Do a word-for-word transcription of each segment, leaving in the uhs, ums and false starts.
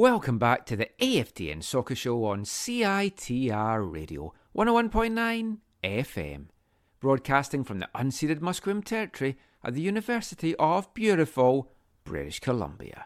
Welcome back to the A F T N Soccer Show on C I T R Radio, one oh one point nine F M, broadcasting from the unceded Musqueam territory at the University of beautiful British Columbia.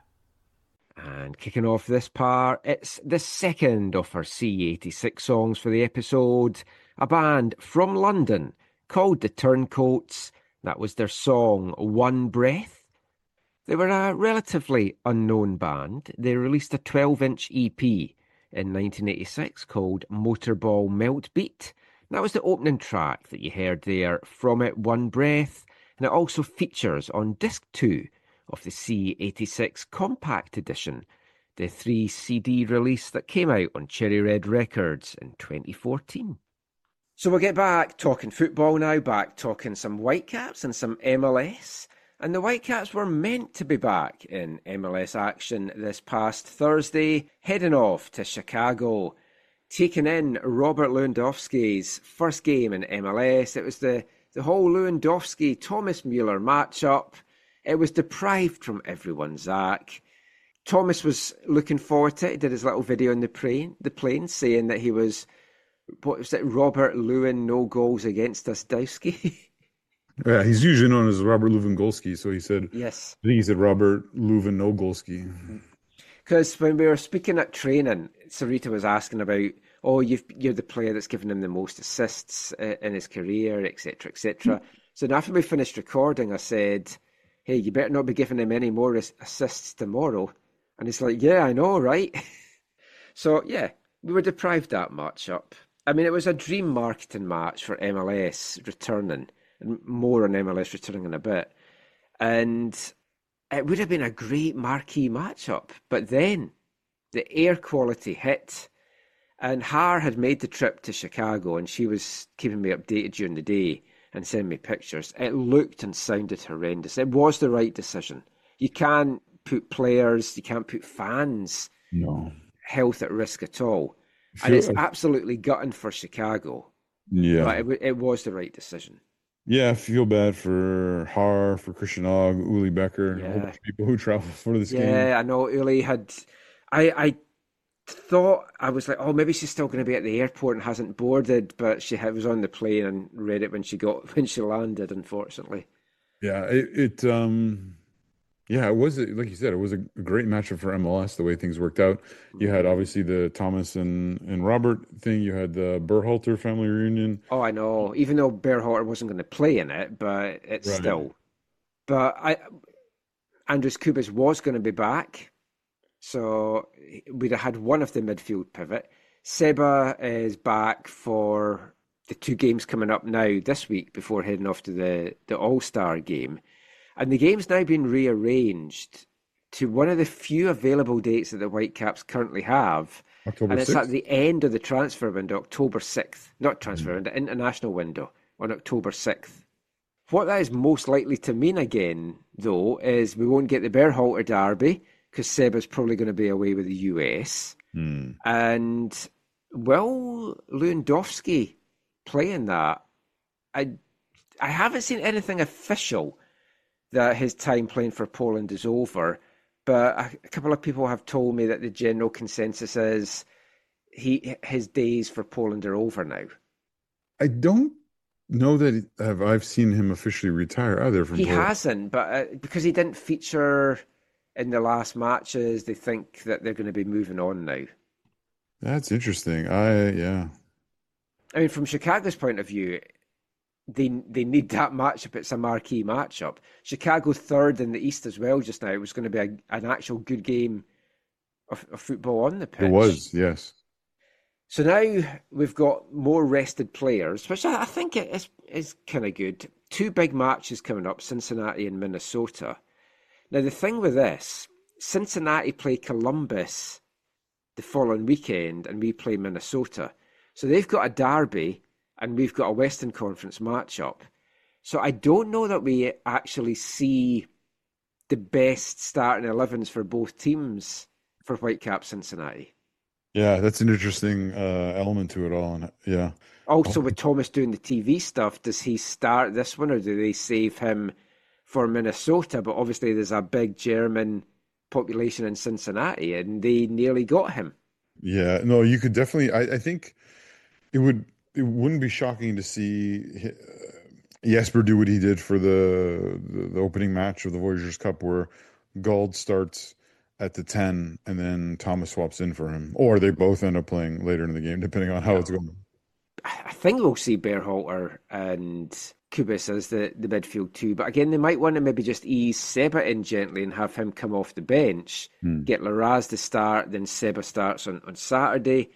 And kicking off this part, it's the second of our C eighty-six songs for the episode, a band from London called the Turncoats. That was their song, One Breath. They were a relatively unknown band. They released a twelve-inch E P in nineteen eighty-six called Motorball Melt Beat. That was the opening track that you heard there from it, One Breath, and it also features on disc two of the C eighty-six Compact Edition, the three C D release that came out on Cherry Red Records in twenty fourteen. So we'll get back talking football now, back talking some Whitecaps and some M L S. And the Whitecaps were meant to be back in M L S action this past Thursday, heading off to Chicago, taking in Robert Lewandowski's first game in M L S. It was the, the whole Lewandowski-Thomas Mueller matchup. It was deprived from everyone, Zach. Thomas was looking forward to it. He did his little video on the plane, the plane saying that he was, what was it, Robert Lewin, no goals against us, Dowski. Yeah, he's usually known as Robert Lewandowski, so he said, yes. I think he said Robert Lewandowski. Because when we were speaking at training, Sarita was asking about, oh, you've, you're the player that's given him the most assists in his career, et cetera, et cetera. So then after we finished recording, I said, hey, you better not be giving him any more assists tomorrow. And he's like, yeah, I know, right? So, yeah, we were deprived that matchup. I mean, it was a dream marketing match for M L S returning, and more on M L S returning in a bit. And it would have been a great marquee matchup. But then the air quality hit, and Har had made the trip to Chicago, and she was keeping me updated during the day and sending me pictures. It looked and sounded horrendous. It was the right decision. You can't put players, you can't put fans' no. health at risk at all. Feel, and it's absolutely gutting for Chicago. Yeah. But it, it was the right decision. Yeah, I feel bad for Har, for Christian Og, Uli Becker, yeah. a whole bunch of people who traveled for this yeah, game. Yeah, I know. Uli had... I, I thought, I was like, oh, maybe she's still going to be at the airport and hasn't boarded, but she was on the plane and read it when she got when she landed, unfortunately. Yeah, it... it um... Yeah, it was, like you said, it was a great matchup for M L S, the way things worked out. You had, obviously, the Thomas and, and Robert thing. You had the Berhalter family reunion. Oh, I know. Even though Berhalter wasn't going to play in it, but it's right. still. But I, Andres Kubas was going to be back. So we'd have had one of the midfield pivot. Seba is back for the two games coming up now this week before heading off to the, the All-Star game. And the game's now been rearranged to one of the few available dates that the Whitecaps currently have. October and it's sixth? At the end of the transfer window, October sixth. Not transfer window, mm-hmm. international window on October sixth. What that is most likely to mean again, though, is we won't get the Berhalter derby because Seba's probably going to be away with the U S. Mm. And will Lewandowski play in that? I, I haven't seen anything official that his time playing for Poland is over, but a, a couple of people have told me that the general consensus is he his days for Poland are over now. I don't know that have I've seen him officially retire either from He Poland. hasn't, but uh, because he didn't feature in the last matches, they think that they're going to be moving on now. That's interesting. I yeah. I mean, from Chicago's point of view, They they need that matchup. It's a marquee matchup. Chicago third in the East as well just now. It was going to be a, an actual good game of, of football on the pitch. It was, yes. So now we've got more rested players, which I, I think is, is kind of good. Two big matches coming up, Cincinnati and Minnesota. Now the thing with this, Cincinnati play Columbus the following weekend and we play Minnesota. So they've got a derby and we've got a Western Conference matchup. So I don't know that we actually see the best starting elevens for both teams for Whitecaps Cincinnati. Yeah, that's an interesting uh, element to it all. And yeah. Also, with Thomas doing the T V stuff, does he start this one or do they save him for Minnesota? But obviously there's a big German population in Cincinnati, and they nearly got him. Yeah, no, you could definitely. I, I think it would. It wouldn't be shocking to see uh, Jesper do what he did for the, the the opening match of the Voyageurs Cup, where Gauld starts at the ten and then Thomas swaps in for him, or they both end up playing later in the game, depending on how Yeah. it's going. I think we'll see Berhalter and Kubis as the, the midfield too. But again, they might want to maybe just ease Seba in gently and have him come off the bench, Hmm. get Larraz to start, then Seba starts on, on Saturday.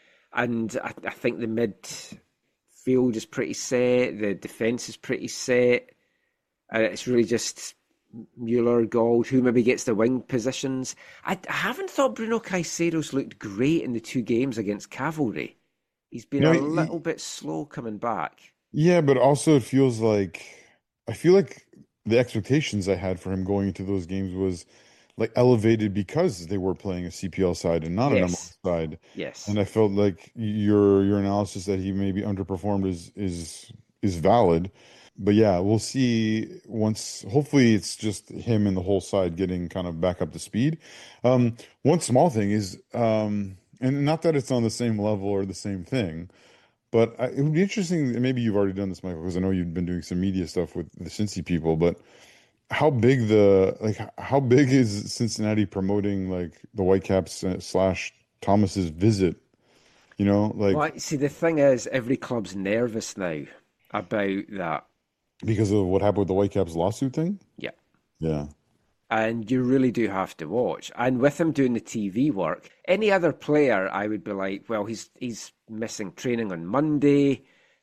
And I, I think the midfield is pretty set, the defence is pretty set. And it's really just Mueller, Gauld, who maybe gets the wing positions. I, I haven't thought Bruno Caicedo's looked great in the two games against Cavalry. He's been No, a he- little bit slow coming back. Yeah, but also it feels like I feel like the expectations I had for him going into those games was like elevated because they were playing a C P L side and not an Yes. M L S side. Yes. And I felt like your your analysis that he maybe underperformed is is is valid. But yeah, we'll see once hopefully it's just him and the whole side getting kind of back up to speed. Um, one small thing is um, and not that it's on the same level or the same thing, but I, it would be interesting, and maybe you've already done this, Michael, because I know you've been doing some media stuff with the Cincy people, but how big the like h- how big is Cincinnati promoting like the Whitecaps uh, slash Thomas's visit? You know, like Well, see, the thing is, every club's nervous now about that. because of what happened with the Whitecaps lawsuit thing? Yeah. Yeah. And you really do have to watch. And with him doing the T V work, any other player, I would be like, well, he's he's missing training on Monday,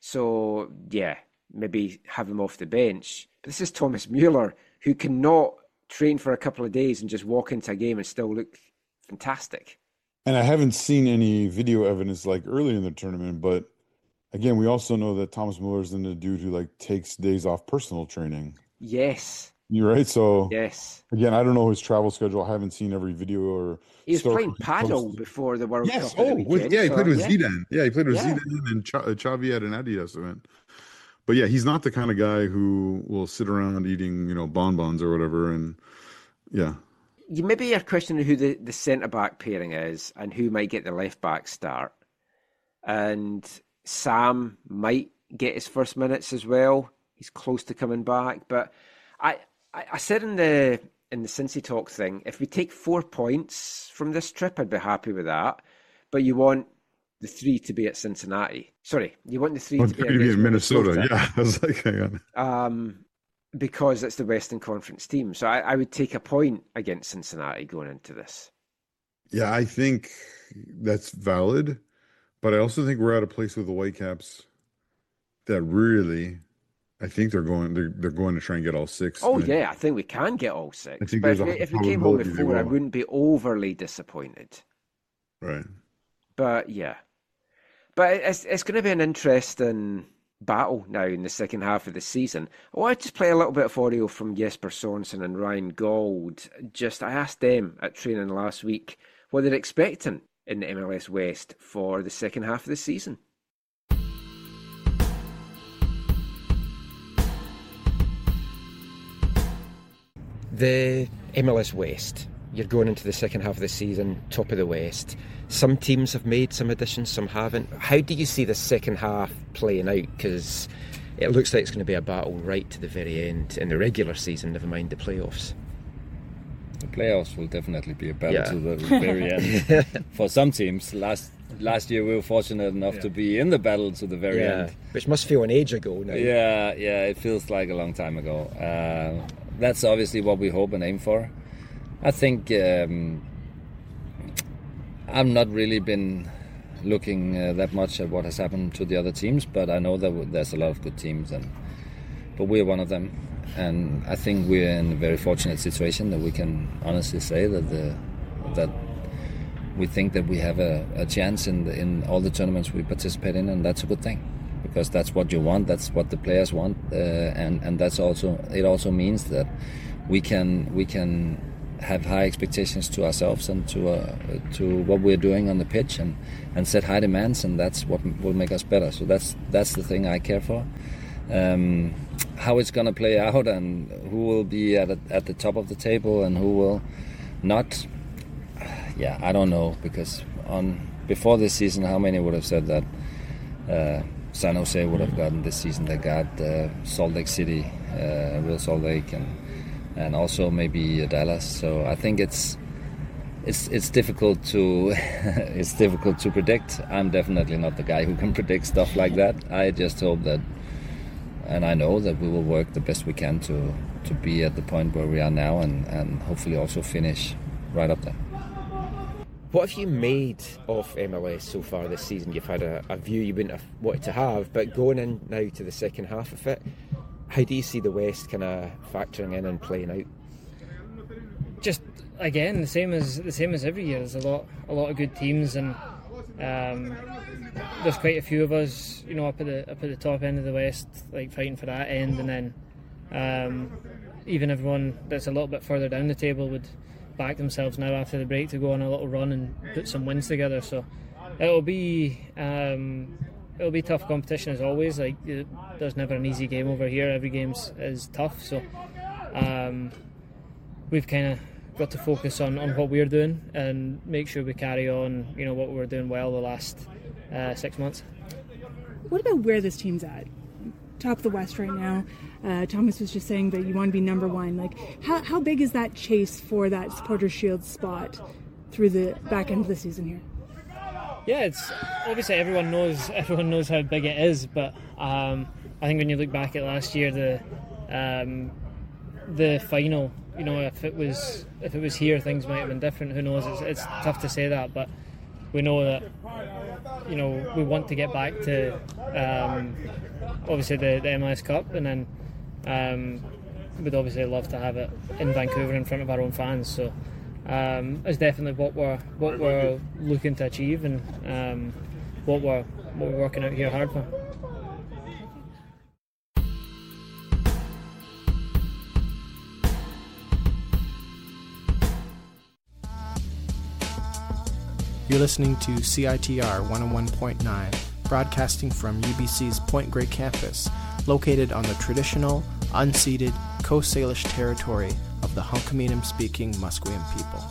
so yeah, maybe have him off the bench. But this is Thomas Mueller, who cannot train for a couple of days and just walk into a game and still look fantastic. And I haven't seen any video evidence like early in the tournament, but again, we also know that Thomas Mueller's the dude who like takes days off personal training. Yes, You're right. So yes. again, I don't know his travel schedule. I haven't seen every video or He was story playing he paddle posted. before the World Yes. Cup at the Oh, with, weekend. yeah, he so, played with yeah. Zidane. Yeah, he played with Yeah. Zidane and Ch Xavi at an Adidas event. But yeah, he's not the kind of guy who will sit around eating, you know, bonbons or whatever. And yeah, You maybe are questioning who the, the centre back pairing is and who might get the left back start. And Sam might get his first minutes as well. He's close to coming back. But I, I, I said in the in the Cincy Talk thing, if we take four points from this trip, I'd be happy with that. But you want the three to be at Cincinnati. Sorry, you want the three oh, to be, to be against in Minnesota. Yeah, I was like, hang on. Um, because it's the Western Conference team. So I, I would take a point against Cincinnati going into this. Yeah, I think that's valid, but I also think we're at a place with the Whitecaps that really, I think they're going they're they're going to try and get all six. Oh, And yeah, I think we can get all I six. think But if there's we, a if we came home probability with they four, I will. wouldn't be overly disappointed. Right. But yeah. But it's it's going to be an interesting battle now in the second half of the season. I want to just play a little bit of audio from Jesper Sorensen and Ryan Gauld. Just I asked them at training last week what they're expecting in the M L S West for the second half of the season. The M L S West. You're going into the second half of the season, top of the West. Some teams have made some additions, some haven't. How do you see the second half playing out? Because it looks like it's going to be a battle right to the very end in the regular season, never mind the playoffs. The playoffs will definitely be a battle Yeah. to the very end. For some teams, last last year we were fortunate enough to be in the battle to the very Yeah, end. which must feel an age ago now. Yeah, yeah, it feels like a long time ago. Uh, that's obviously what we hope and aim for. I think um, I've not really been looking uh, that much at what has happened to the other teams, but I know that w- there's a lot of good teams, and but we're one of them. And I think we're in a very fortunate situation that we can honestly say that the that we think that we have a, a chance in the, in all the tournaments we participate in, and that's a good thing because that's what you want, that's what the players want, uh, and and that's also it also means that we can we can have high expectations to ourselves and to uh, to what we're doing on the pitch, and, and set high demands, and that's what will make us better. So that's that's the thing I care for. Um, how it's going to play out and who will be at a, at the top of the table and who will not, yeah, I don't know, because on before this season, how many would have said that uh, San Jose would have gotten this season? They got uh, Salt Lake City, uh, Real Salt Lake, and and also maybe Dallas. So I think it's it's it's difficult to it's difficult to predict. I'm definitely not the guy who can predict stuff like that. I just hope that, and I know that we will work the best we can to to be at the point where we are now, and, and hopefully also finish right up there. What have you made of M L S so far this season? You've had a, a view you wouldn't have wanted to have, but going in now to the second half of it, how do you see the West kind of factoring in and playing out? Just again, the same as the same as every year. There's a lot, a lot of good teams, and um, there's quite a few of us, you know, up at the up at the top end of the West, like fighting for that end, and then um, even everyone that's a little bit further down the table would back themselves now after the break to go on a little run and put some wins together. So it'll be um, it'll be tough competition as always. Like there's never an easy game over here. Every game's is tough. So um, we've kind of got to focus on, on what we're doing and make sure we carry on, you know, what we were doing well the last uh, six months. What about where this team's at? Top of the West right now. Uh, Thomas was just saying that you want to be number one. Like, how how big is that chase for that Supporters' Shield spot through the back end of the season here? Yeah, it's obviously everyone knows everyone knows how big it is, but um, I think when you look back at last year, the um, the final, you know, if it was if it was here, things might have been different. Who knows? It's, it's tough to say that, but we know that, you know, we want to get back to um, obviously the, the M L S Cup, and then um, we'd obviously love to have it in Vancouver in front of our own fans. So um, it's definitely what we're what we're looking to achieve, and um, what we're what we're working out here hard for. You're listening to C I T R one oh one point nine, broadcasting from U B C's Point Grey campus, located on the traditional, unceded Coast Salish territory of the Hunkaminam-speaking Musqueam people.